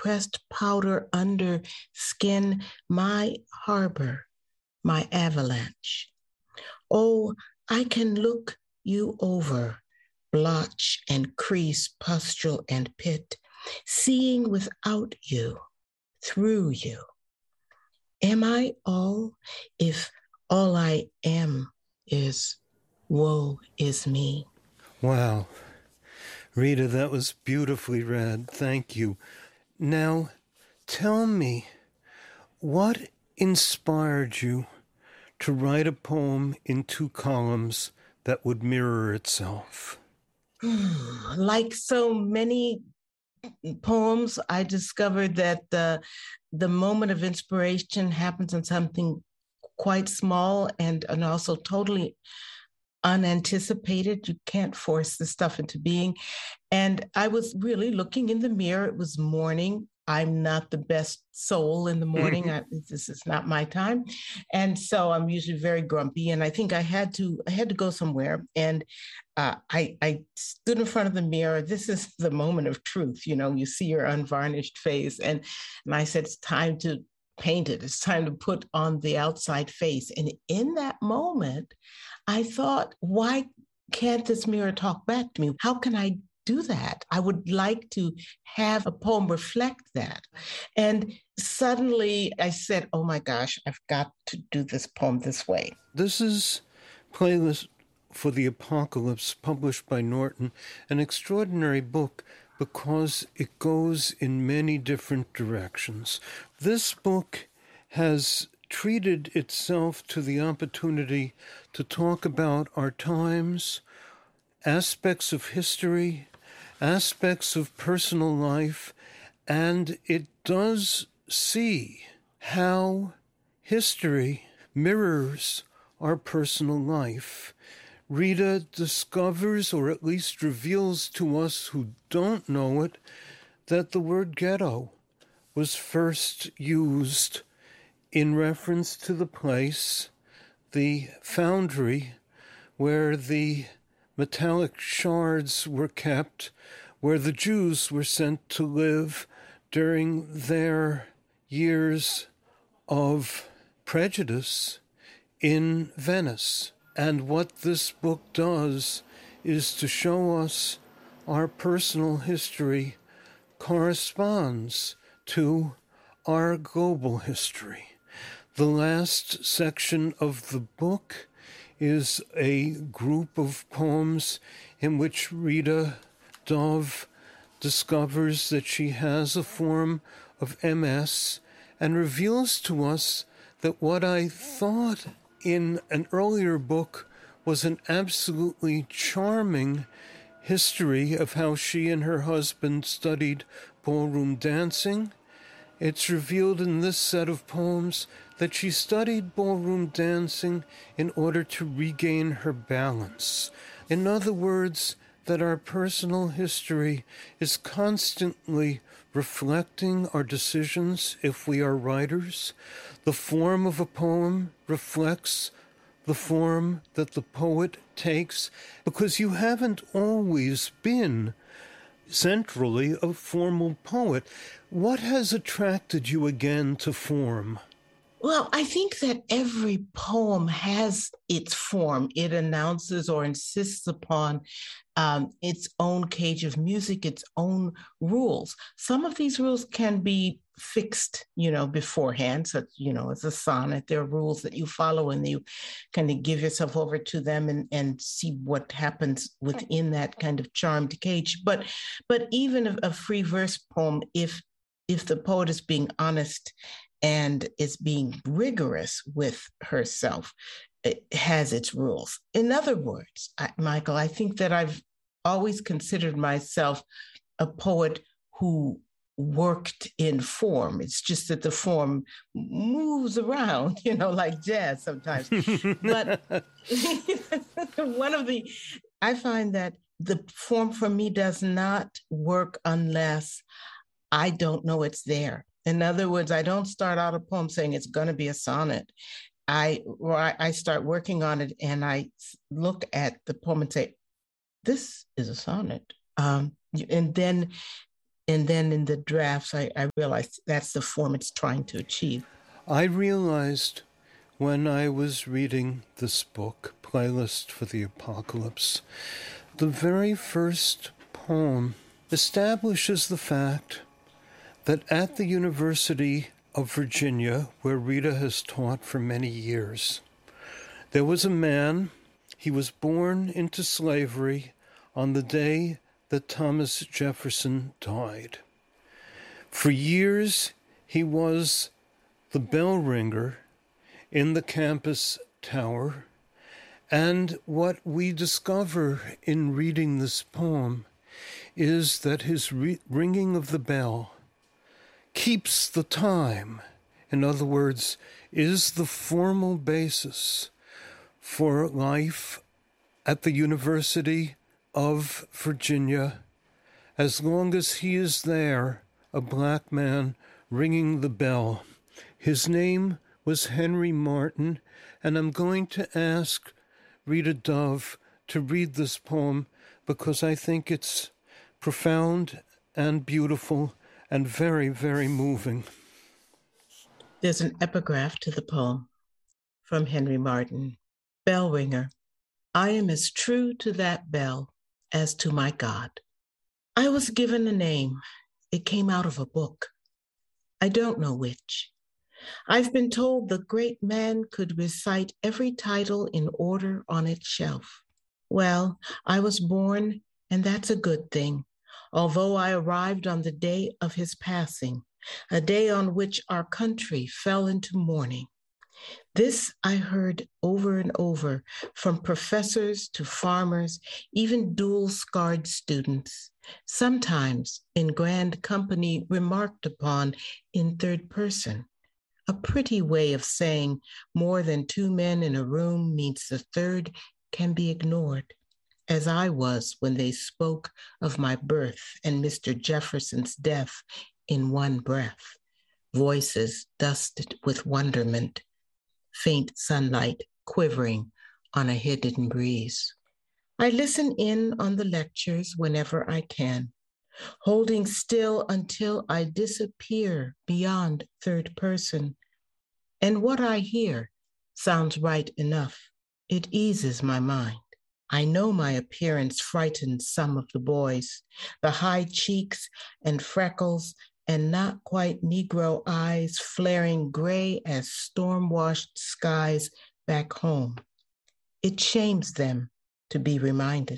pressed powder under skin, my harbor, my avalanche. Oh, I can look you over, blotch and crease, pustule and pit, seeing without you, through you. Am I all if all I am is woe is me? Wow. Rita, that was beautifully read. Thank you. Now, tell me, what inspired you to write a poem in 2 columns that would mirror itself? Like so many poems, I discovered that the moment of inspiration happens in something quite small and also totally unanticipated. You can't force this stuff into being. And I was really looking in the mirror. It was morning. I'm not the best soul in the morning. This is not my time. And so I'm usually very grumpy. And I think I had to go somewhere. And I stood in front of the mirror. This is the moment of truth. You know, you see your unvarnished face. And I said, it's time to paint it. It's time to put on the outside face. And in that moment, I thought, why can't this mirror talk back to me? How can I do that? I would like to have a poem reflect that. And suddenly I said, oh my gosh, I've got to do this poem this way. This is Playlist for the Apocalypse, published by Norton, an extraordinary book because it goes in many different directions. This book has treated itself to the opportunity to talk about our times, aspects of history, aspects of personal life, and it does see how history mirrors our personal life. Rita discovers, or at least reveals to us who don't know it, that the word ghetto was first used in reference to the place, the foundry, where the metallic shards were kept, where the Jews were sent to live during their years of prejudice in Venice. And what this book does is to show us our personal history corresponds to our global history. The last section of the book is a group of poems in which Rita Dove discovers that she has a form of MS and reveals to us that what I thought in an earlier book was an absolutely charming history of how she and her husband studied ballroom dancing. It's revealed in this set of poems that she studied ballroom dancing in order to regain her balance. In other words, that our personal history is constantly reflecting our decisions if we are writers. The form of a poem reflects the form that the poet takes, because you haven't always been centrally a formal poet. What has attracted you again to form? Well, I think that every poem has its form. It announces or insists upon its own cage of music, its own rules. Some of these rules can be fixed, beforehand. So, as a sonnet, there are rules that you follow and you kind of give yourself over to them and see what happens within that kind of charmed cage. But even a free verse poem, if the poet is being honest and is being rigorous with herself, it has its rules. In other words, Michael, I think that I've always considered myself a poet who worked in form. It's just that the form moves around, like jazz sometimes. But I find that the form for me does not work unless I don't know it's there. In other words, I don't start out a poem saying it's going to be a sonnet. I start working on it and I look at the poem and say, this is a sonnet. And then And then in the drafts, I realized that's the form it's trying to achieve. I realized when I was reading this book, Playlist for the Apocalypse, the very first poem establishes the fact that at the University of Virginia, where Rita has taught for many years, there was a man. He was born into slavery on the day that Thomas Jefferson died. For years, he was the bell ringer in the campus tower. And what we discover in reading this poem is that his ringing of the bell keeps the time. In other words, is the formal basis for life at the University of Virginia, as long as he is there, a black man ringing the bell. His name was Henry Martin, and I'm going to ask Rita Dove to read this poem because I think it's profound and beautiful and very, very moving. There's an epigraph to the poem from Henry Martin. Bell ringer, I am as true to that bell as to my God. I was given a name. It came out of a book. I don't know which. I've been told the great man could recite every title in order on its shelf. Well, I was born, and that's a good thing, although I arrived on the day of his passing, a day on which our country fell into mourning. This I heard over and over from professors to farmers, even dual-scarred students, sometimes in grand company remarked upon in third person. A pretty way of saying more than two men in a room means the third can be ignored, as I was when they spoke of my birth and Mr. Jefferson's death in one breath. Voices dusted with wonderment, faint sunlight quivering on a hidden breeze. I listen in on the lectures whenever I can, holding still until I disappear beyond third person. And what I hear sounds right enough. It eases my mind. I know my appearance frightens some of the boys, the high cheeks and freckles and not quite Negro eyes flaring gray as storm-washed skies back home. It shames them to be reminded.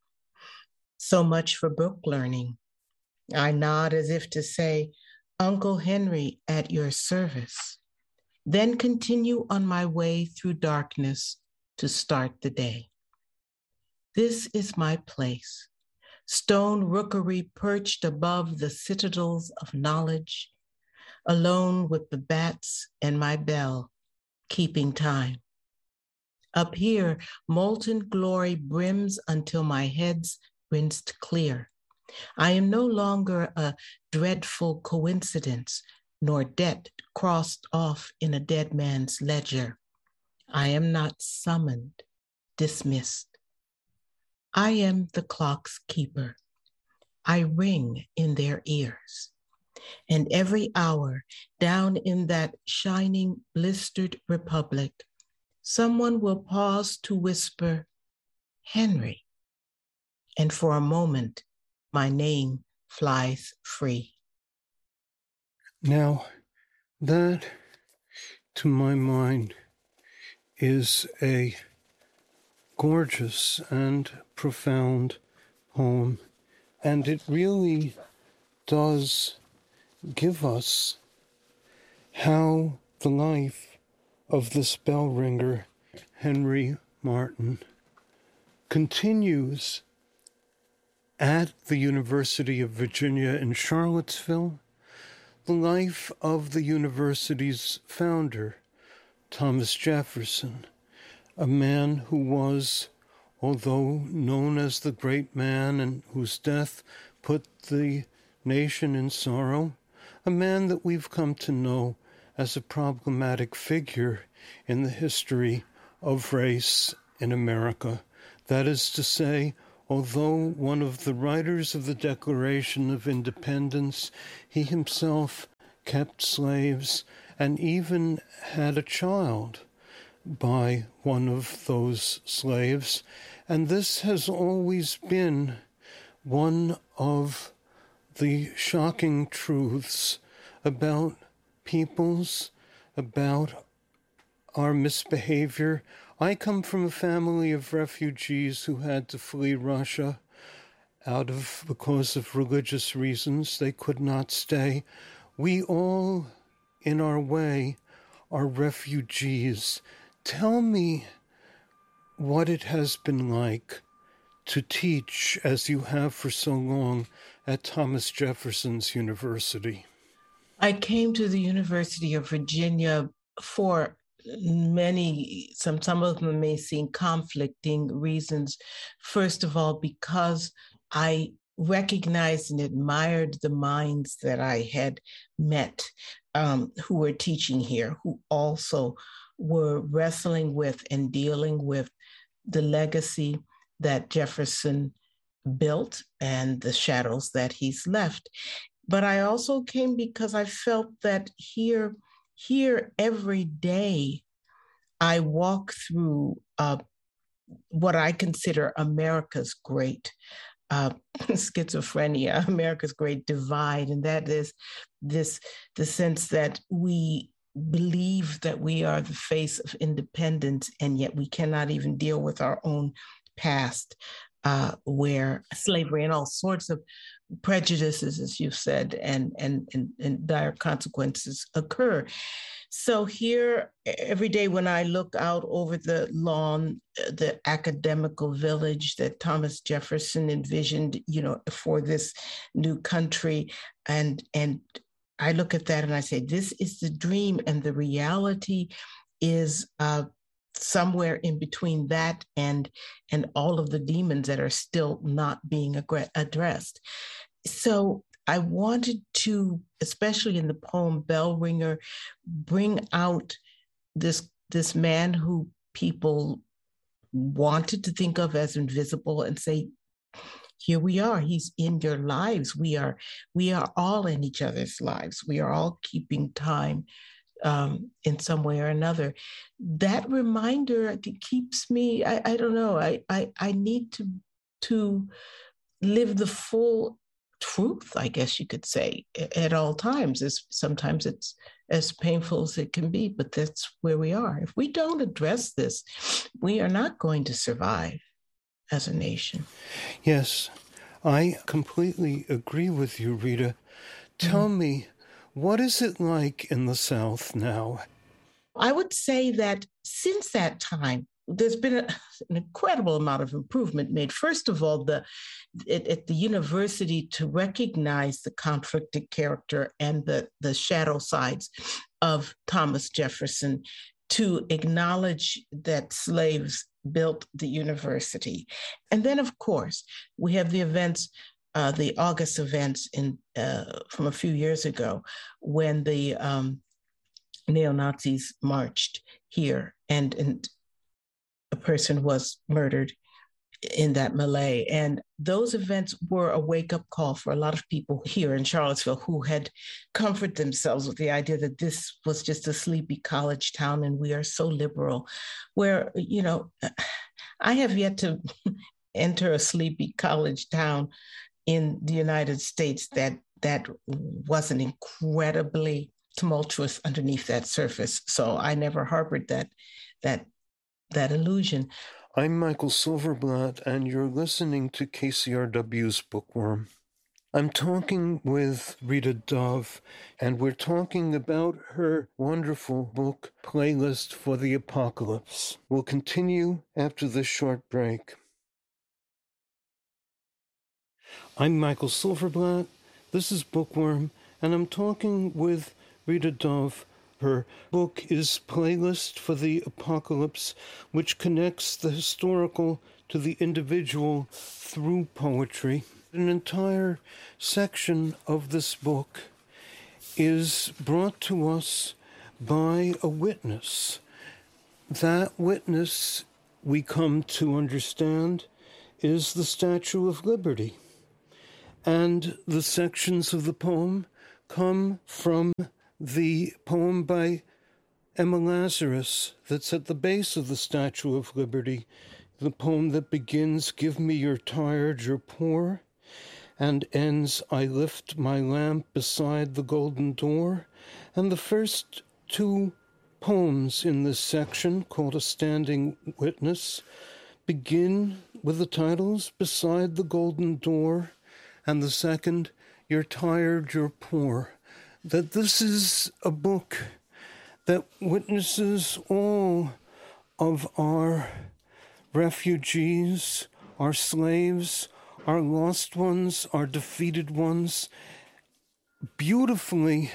So much for book learning. I nod as if to say, Uncle Henry at your service, then continue on my way through darkness to start the day. This is my place, stone rookery perched above the citadels of knowledge, alone with the bats and my bell, keeping time. Up here, molten glory brims until my head's rinsed clear. I am no longer a dreadful coincidence, nor debt crossed off in a dead man's ledger. I am not summoned, dismissed. I am the clock's keeper. I ring in their ears. And every hour, down in that shining, blistered republic, someone will pause to whisper, Henry. And for a moment, my name flies free. Now, that, to my mind, is a gorgeous and profound poem, and it really does give us how the life of this bell ringer, Henry Martin, continues at the University of Virginia in Charlottesville, the life of the university's founder, Thomas Jefferson, a man who was, although known as the great man and whose death put the nation in sorrow, a man that we've come to know as a problematic figure in the history of race in America. That is to say, Although one of the writers of the Declaration of Independence, he himself kept slaves and even had a child by one of those slaves. And this has always been one of the shocking truths about peoples, about our misbehavior. I come from a family of refugees who had to flee Russia because of religious reasons. They could not stay. We all, in our way, are refugees. Tell me what it has been like to teach, as you have for so long, at Thomas Jefferson's University. I came to the University of Virginia for some of them may seem conflicting reasons. First of all, because I recognized and admired the minds that I had met who were teaching here, who also were wrestling with and dealing with the legacy that Jefferson built and the shadows that he's left. But I also came because I felt that here every day I walk through what I consider America's great schizophrenia, America's great divide, and that is the sense that we believe that we are the face of independence, and yet we cannot even deal with our own past, where slavery and all sorts of prejudices, as you've said, and dire consequences occur. So here, every day when I look out over the lawn, the academical village that Thomas Jefferson envisioned, for this new country, and I look at that and I say, this is the dream, and the reality is somewhere in between that and all of the demons that are still not being addressed. So I wanted to, especially in the poem Bell Ringer, bring out this man who people wanted to think of as invisible and say, here we are. He's in your lives. We are all in each other's lives. We are all keeping time in some way or another. That reminder keeps me. I don't know. I need to live the full truth, I guess you could say, at all times. Sometimes it's as painful as it can be, but that's where we are. If we don't address this, we are not going to survive as a nation. Yes, I completely agree with you, Rita. Tell me, what is it like in the South now? I would say that since that time, there's been an incredible amount of improvement made. First of all, at the university, to recognize the conflicted character and the shadow sides of Thomas Jefferson, to acknowledge that slaves built the university. And then, of course, we have the events, the August events from a few years ago, when the neo-Nazis marched here and a person was murdered in that melee. And those events were a wake-up call for a lot of people here in Charlottesville who had comforted themselves with the idea that this was just a sleepy college town and we are so liberal, where, I have yet to enter a sleepy college town in the United States that wasn't incredibly tumultuous underneath that surface. So I never harbored that illusion. I'm Michael Silverblatt, and you're listening to KCRW's Bookworm. I'm talking with Rita Dove, and we're talking about her wonderful book, Playlist for the Apocalypse. We'll continue after this short break. I'm Michael Silverblatt, this is Bookworm, and I'm talking with Rita Dove. Her book is Playlist for the Apocalypse, which connects the historical to the individual through poetry. An entire section of this book is brought to us by a witness. That witness, we come to understand, is the Statue of Liberty. And the sections of the poem come from the poem by Emma Lazarus that's at the base of the Statue of Liberty, the poem that begins, "Give me your tired, your poor," and ends, "I lift my lamp beside the golden door." And the first two poems in this section, called A Standing Witness, begin with the titles "Beside the Golden Door," and the second, "You're tired, you're poor." That this is a book that witnesses all of our refugees, our slaves, our lost ones, our defeated ones, beautifully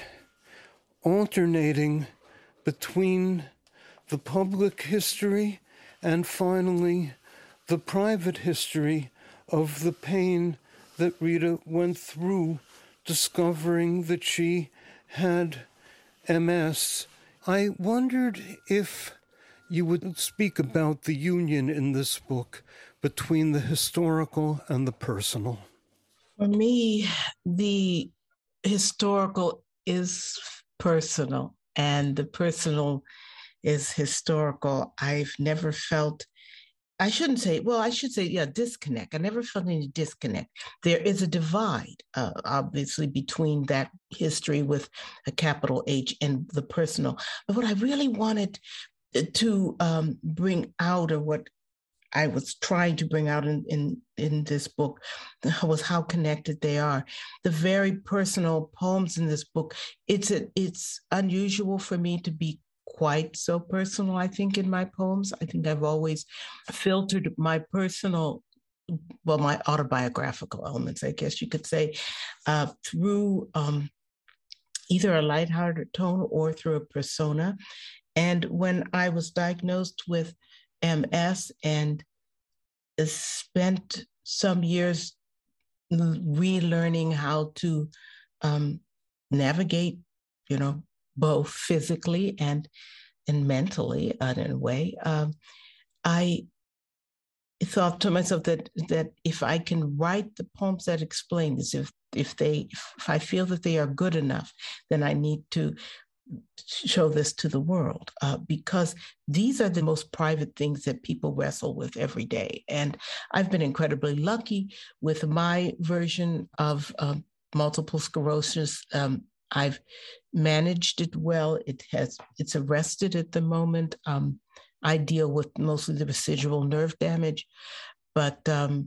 alternating between the public history and finally the private history of the pain that Rita went through discovering that she had MS. I wondered if you would speak about the union in this book between the historical and the personal. For me, the historical is personal and the personal is historical. I've never felt, I should say, disconnect. I never felt any disconnect. There is a divide, obviously, between that history with a capital H and the personal. But what I really wanted to bring out, or what I was trying to bring out in this book, was how connected they are. The very personal poems in this book, it's unusual for me to be quite so personal, I think, in my poems. I think I've always filtered my personal, my autobiographical elements, I guess you could say, through either a lighthearted tone or through a persona. And when I was diagnosed with MS and spent some years relearning how to navigate, both physically and mentally in a way, I thought to myself that if I can write the poems that explain this, if I feel that they are good enough, then I need to show this to the world, because these are the most private things that people wrestle with every day. And I've been incredibly lucky with my version of multiple sclerosis. I've managed it well. It's arrested at the moment. I deal with mostly the residual nerve damage, but the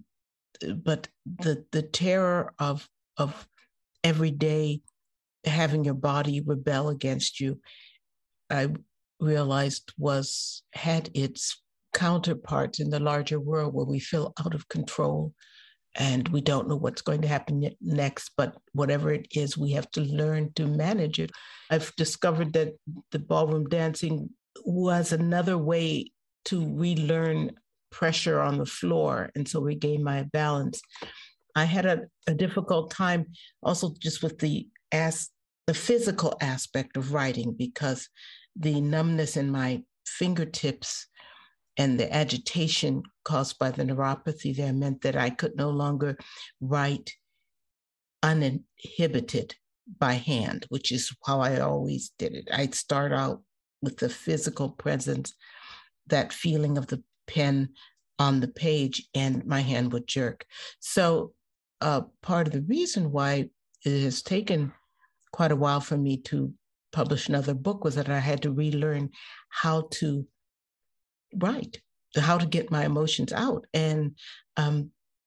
terror of every day having your body rebel against you, I realized had its counterparts in the larger world, where we feel out of control and we don't know what's going to happen next, but whatever it is, we have to learn to manage it. I've discovered that the ballroom dancing was another way to relearn pressure on the floor and so regain my balance. I had a difficult time also just with the physical aspect of writing, because the numbness in my fingertips and the agitation caused by the neuropathy there meant that I could no longer write uninhibited by hand, which is how I always did it. I'd start out with the physical presence, that feeling of the pen on the page, and my hand would jerk. So part of the reason why it has taken quite a while for me to publish another book was that I had to relearn how to write, how to get my emotions out. And it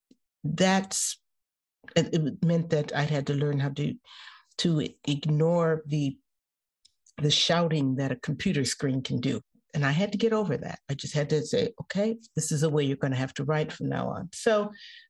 meant that I had to learn how to ignore the shouting that a computer screen can do. And I had to get over that. I just had to say, okay, this is the way you're going to have to write from now on. So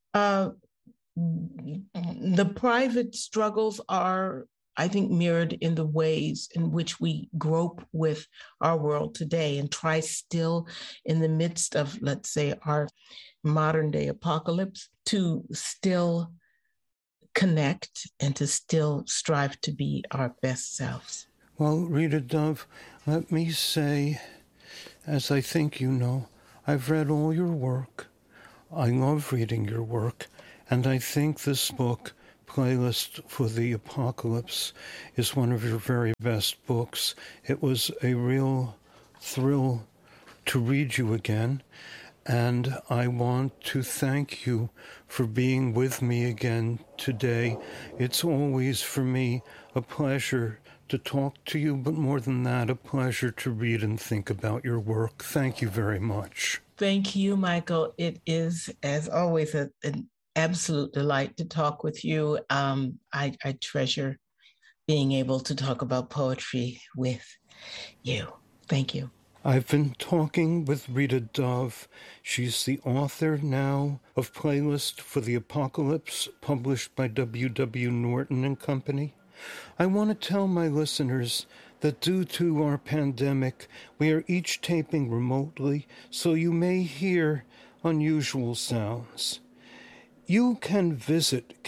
the private struggles are, I think, mirrored in the ways in which we grope with our world today and try still, in the midst of, let's say, our modern day apocalypse, to still connect and to still strive to be our best selves. Well, Rita Dove, let me say, as I think you know, I've read all your work. I love reading your work, and I think this book, Playlist for the Apocalypse, is one of your very best books. It was a real thrill to read you again, and I want to thank you for being with me again today. It's always, for me, a pleasure to talk to you, but more than that, a pleasure to read and think about your work. Thank you very much. Thank you, Michael. It is, as always, an absolute delight to talk with you. I treasure being able to talk about poetry with you. Thank you. I've been talking with Rita Dove. She's the author now of Playlist for the Apocalypse, published by W.W. Norton and Company. I want to tell my listeners that due to our pandemic, we are each taping remotely, so you may hear unusual sounds. You can visit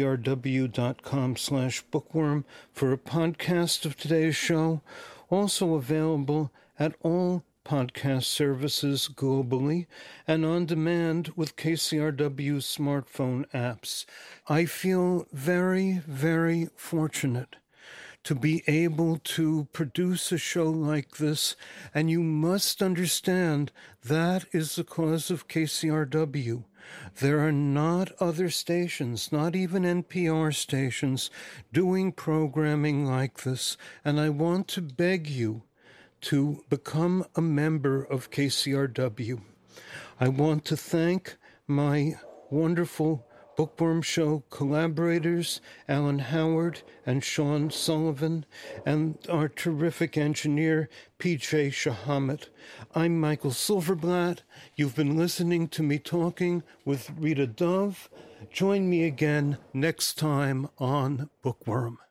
kcrw.com/bookworm for a podcast of today's show, also available at all podcast services globally and on demand with KCRW smartphone apps. I feel very, very fortunate to be able to produce a show like this, and you must understand that is the cause of KCRW. There are not other stations, not even NPR stations, doing programming like this, and I want to beg you to become a member of KCRW. I want to thank my wonderful Bookworm Show collaborators, Alan Howard and Sean Sullivan, and our terrific engineer, PJ Shahamet. I'm Michael Silverblatt. You've been listening to me talking with Rita Dove. Join me again next time on Bookworm.